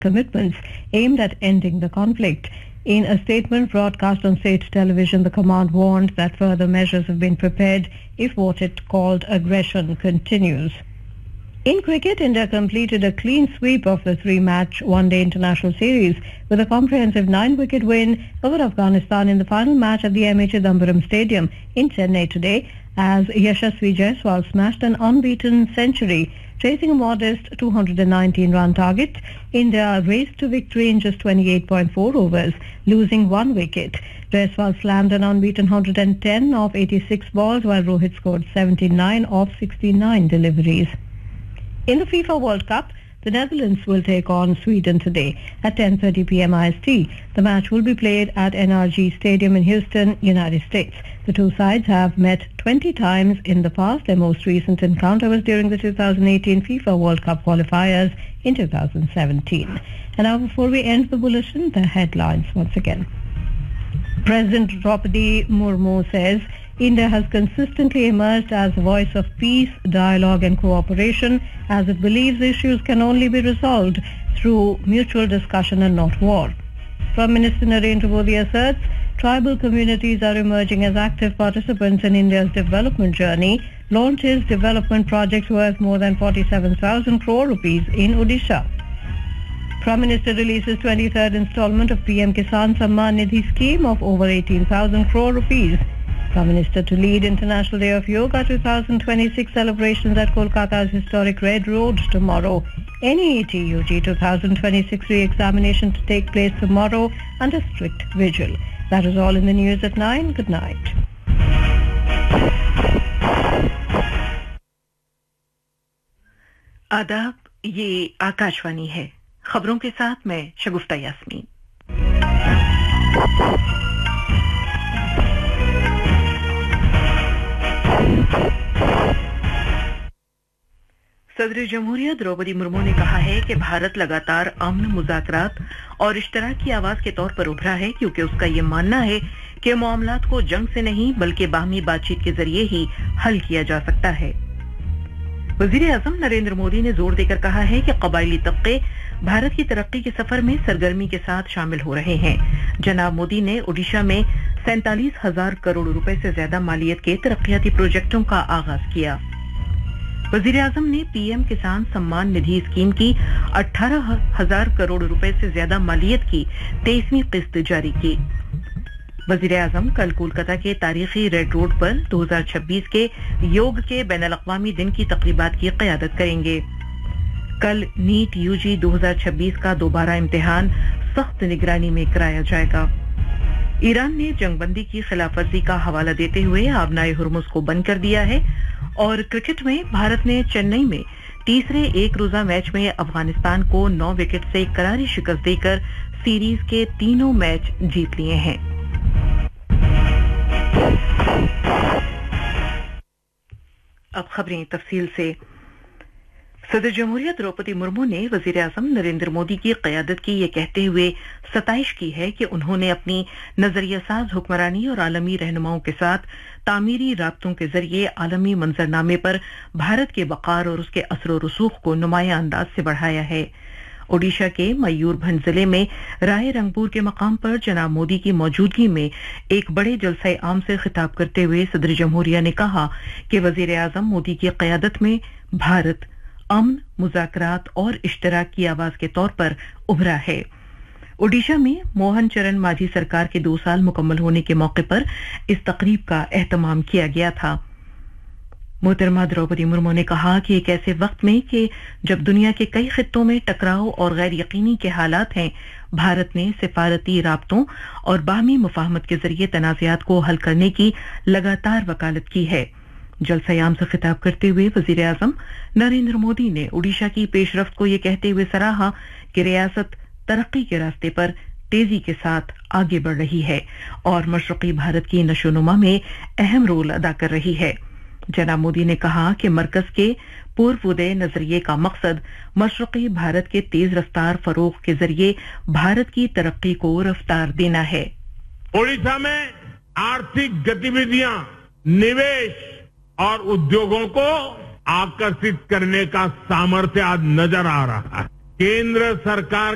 commitments aimed at ending the conflict. In a statement broadcast on state television, the command warned that further measures have been prepared if what it called aggression continues. In cricket, India completed a clean sweep of the three-match one-day international series with a comprehensive 9-wicket win over Afghanistan in the final match at the M.A. Chidambaram Stadium in Chennai today as Yashasvi Jaiswal smashed an unbeaten century. Chasing a modest 219-run target, India raced to victory in just 28.4 overs, losing 1 wicket. Jaiswal slammed an unbeaten 110 off 86 balls, while Rohit scored 79 off 69 deliveries. In the FIFA World Cup, the Netherlands will take on Sweden today at 10:30 p.m. IST. The match will be played at NRG Stadium in Houston, United States. The two sides have met 20 times in the past. Their most recent encounter was during the 2018 FIFA World Cup qualifiers in 2017. And now, before we end the bulletin, the headlines once again. President Draupadi Murmu says India has consistently emerged as a voice of peace, dialogue and cooperation, as it believes issues can only be resolved through mutual discussion and not war. Prime Minister Narendra Modi asserts tribal communities are emerging as active participants in India's development journey, launches development projects worth more than 47,000 crore rupees in Odisha. Prime Minister releases 23rd installment of PM Kisan Samman Nidhi scheme of over 18,000 crore rupees. Prime Minister to lead International Day of Yoga 2026 celebrations at Kolkata's historic Red Road tomorrow. NEET UG 2026 re-examination to take place tomorrow under strict vigil. That is all in the news at 9. Good night. आदाब, ये आकाशवाणी है। खबरों के साथ मैं शगुफ्ता यास्मीन। सदर जमहूरिया द्रौपदी मुर्मू ने कहा है कि भारत लगातार अमन, मुज़ाकरात और इश्तराक की आवाज के तौर पर उभरा है, क्योंकि उसका ये मानना है कि मामलात को जंग से नहीं बल्कि बाहमी बातचीत के जरिए ही हल किया जा सकता है। वज़ीर-ए-आज़म नरेंद्र मोदी ने जोर देकर कहा है कि कबायली तबके भारत की तरक्की के सफर में सरगर्मी के साथ शामिल हो रहे हैं। जनाब मोदी ने ओडिशा में 47,000 करोड़ रुपए से ज्यादा मालियत के तरक्याती प्रोजेक्टों का आगाज किया। वज़ीर-ए-आज़म ने पीएम किसान सम्मान निधि स्कीम की 18,000 करोड़ रुपए से ज्यादा मालियत की 23वीं किस्त जारी की। वज़ीर-ए-आज़म कल कोलकाता के तारीखी रेड रोड पर 2026 के योग के बैनुल-अक़वामी दिन की तक़रीबात की क़यादत करेंगे। कल नीट यूजी 2026 का दोबारा इम्तिहान सख्त निगरानी में कराया जाएगा। ईरान ने जंगबंदी की खिलाफवर्जी का हवाला देते हुए आबनाए हुर्मुज़ को बंद कर दिया है। और क्रिकेट में भारत ने चेन्नई में तीसरे एक रोजा मैच में अफगानिस्तान को 9 विकेट से करारी शिकस्त देकर सीरीज के तीनों मैच जीत लिए हैं। अब खबरें तफसील से। सदर जमहूरिया द्रौपदी मुर्मू ने वज़ीर-ए-आज़म नरेंद्र मोदी की क़यादत की ये कहते हुए सताइश की है कि उन्होंने अपनी नजरियासाज हुक्मरानी और आलमी रहनुमाओं के साथ तामीरी राब्तों के जरिए आलमी मंजरनामे पर भारत के वक़ार और उसके असर और रसूख को नुमायां अंदाज से बढ़ाया है। ओडिशा के मयूरभंज जिले में राय रंगपुर के मकाम पर जनाब मोदी की मौजूदगी में एक बड़े जलसे आम से खिताब करते हुए सदर जमहूरिया ने कहा कि वज़ीर-ए-आज़म मोदी की क़यादत में भारत अमन, मुज़ाकरात और इश्तराक की आवाज के तौर पर उभरा है। ओडिशा में मोहन चरण मांझी सरकार के 2 साल मुकम्मल होने के मौके पर इस तकरीब का एहतमाम किया गया था। मोहतरमा द्रौपदी मुर्मू ने कहा कि एक ऐसे वक्त में कि जब दुनिया के कई खित्तों में टकराव और गैर यकीनी के हालात हैं, भारत ने सिफारती राब्तों और बाहमी मुफाहमत के जरिए तनाज़ात को हल करने की लगातार वकालत की है। जलसयाम से खिताब करते हुए वज़ीर-ए-आज़म नरेंद्र मोदी ने ओडिशा की पेशरफ्त को ये कहते हुए सराहा कि रियासत तरक्की के रास्ते पर तेजी के साथ आगे बढ़ रही है और मशरक़ी भारत की नशोनुमा में अहम रोल अदा कर रही है। जनाब मोदी ने कहा कि मरकज के पूर्वोदय नजरिए का मकसद मशरक़ी भारत के तेज रफ्तार फरोग के जरिए भारत की तरक्की को रफ्तार देना है। ओडिशा में आर्थिक गतिविधियां, निवेश और उद्योगों को आकर्षित करने का सामर्थ्य आज नजर आ रहा है। केंद्र सरकार